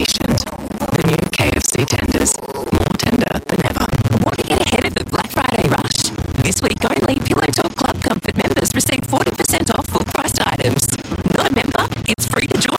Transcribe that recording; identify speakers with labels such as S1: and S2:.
S1: patient. The new KFC tenders, more tender than ever.
S2: Want to get ahead of the Black Friday rush? This week only, Pillow Talk Club Comfort members receive 40% off full-priced items. Not a member? It's free to join